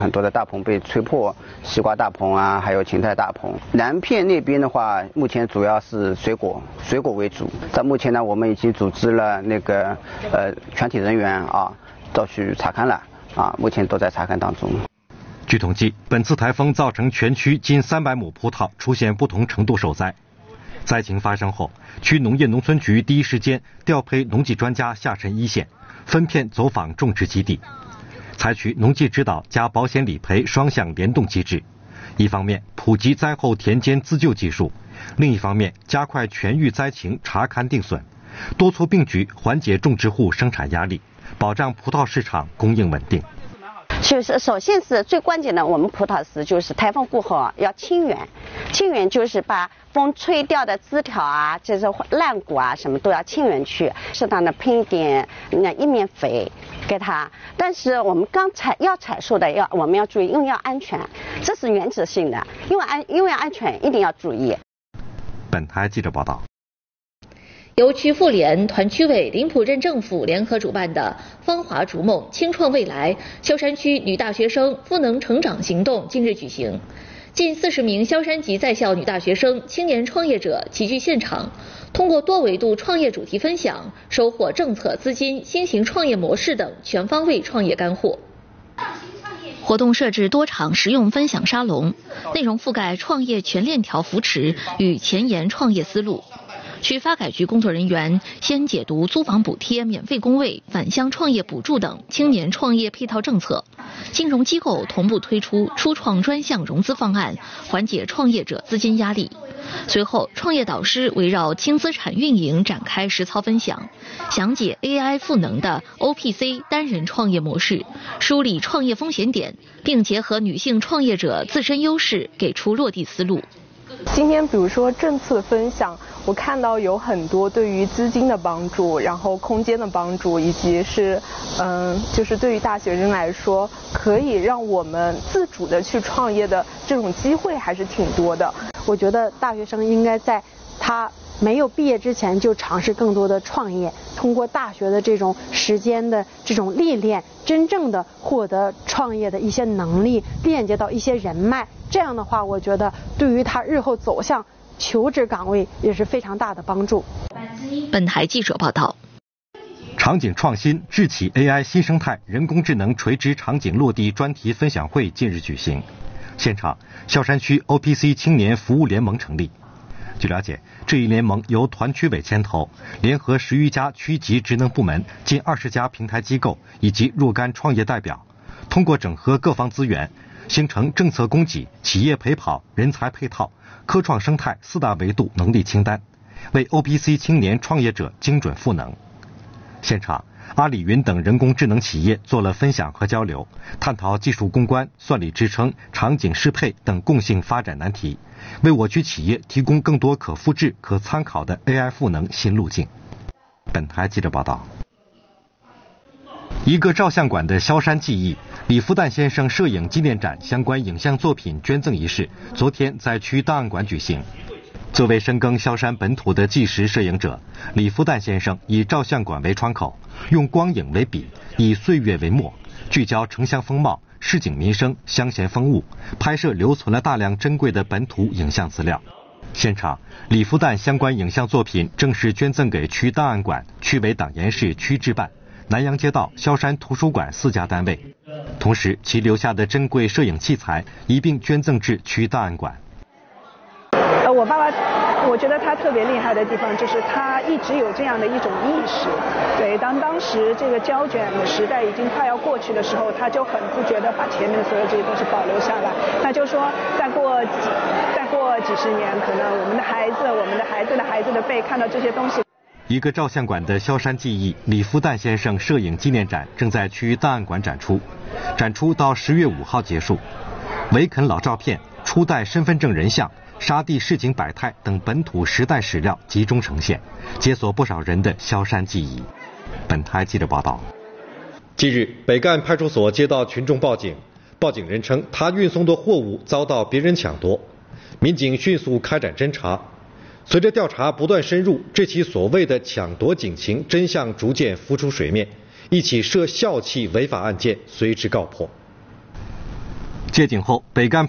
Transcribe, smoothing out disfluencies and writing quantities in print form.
很多的大棚被吹破，西瓜大棚啊，还有芹菜大棚。南片那边的话，目前主要是水果为主。到目前呢，我们已经组织了那个全体人员啊，都去查看了啊，目前都在查看当中。 据统计，本次台风造成全区近300亩葡萄出现不同程度受灾。灾情发生后，区农业农村局第一时间调配农技专家下沉一线，分片走访种植基地，采取农技指导加保险理赔双向联动机制。一方面普及灾后田间自救技术，另一方面加快全域灾情查勘定损，多措并举缓解种植户生产压力，保障葡萄市场供应稳定。 就是首先是最关键的，我们葡萄是就是台风过后啊要清园，清园就是把风吹掉的枝条啊，就是烂谷啊什么都要清园去，适当的喷一点一面肥给它。但是我们要采收的我们要注意，因为要安全，这是原则性的，因为安全一定要注意。 本台记者报道。 由区妇联、团区委、临浦镇政府联合主办的“芳华逐梦，轻创未来”萧山区女大学生赋能成长行动近日举行。近40名萧山籍在校女大学生、青年创业者齐聚现场，通过多维度创业主题分享，收获政策、资金、新型创业模式等全方位创业干货。活动设置多场实用分享沙龙，内容覆盖创业全链条扶持与前沿创业思路。区发改局工作人员先解读租房补贴、免费工位、返乡创业补助等青年创业配套政策，金融机构同步推出初创专项融资方案，缓解创业者资金压力。随后，创业导师围绕轻资产运营展开实操分享，详解 AI 赋能的 OPC 单人创业模式，梳理创业风险点，并结合女性创业者自身优势，给出落地思路。 今天比如说政策分享，我看到有很多对于资金的帮助，然后空间的帮助，以及是就是对于大学生来说，可以让我们自主的去创业的这种机会还是挺多的。 我觉得大学生应该在他没有毕业之前就尝试更多的创业，通过大学的这种时间的这种历练，真正的获得创业的一些能力，链接到一些人脉。这样的话，我觉得对于他日后走向求职岗位也是非常大的帮助。 本台记者报道。 场景创新智企 AI 新生态人工智能垂直场景落地专题分享会近日举行，现场萧山区 OPC 青年服务联盟成立。据了解，这一联盟由团区委牵头，联合10余家区级职能部门、近20家平台机构以及若干创业代表，通过整合各方资源，形成政策供给、企业陪跑、人才配套、科创生态4大维度能力清单，为 OPC 青年创业者精准赋能。现场，阿里云等人工智能企业做了分享和交流，探讨技术攻关、算力支撑、场景适配等共性发展难题，为我区企业提供更多可复制、可参考的 AI 赋能新路径。本台记者报道。一个照相馆的萧山记忆，李福旦先生摄影纪念展相关影像作品捐赠仪式昨天在区档案馆举行。作为深耕萧山本土的纪实摄影者，李福旦先生以照相馆为窗口，用光影为笔，以岁月为墨，聚焦城乡风貌、市井民生、乡贤风物，拍摄留存了大量珍贵的本土影像资料。现场，李福旦相关影像作品正式捐赠给区档案馆、区委党研室区治办、南阳街道萧山图书馆4家单位，同时其留下的珍贵摄影器材一并捐赠至区档案馆。 我爸爸，我觉得他特别厉害的地方就是他一直有这样的一种意识。对，当时这个胶卷的时代已经快要过去的时候，他就很自觉地把前面所有这些东西保留下来。他就说，再过几十年，可能我们的孩子的孩子的辈看到这些东西。 一个照相馆的萧山记忆李福旦先生摄影纪念展正在区档案馆展出，展出到10月5号结束。维肯老照片、初代身份证人像、沙地市井百态等本土时代史料集中呈现，解锁不少人的萧山记忆。本台记者报道。 近日，北干派出所接到群众报警，报警人称他运送的货物遭到别人抢夺，民警迅速开展侦查。随着调查不断深入，这起所谓的抢夺警情真相逐渐浮出水面，一起涉校企违法案件随之告破。 接警后，北干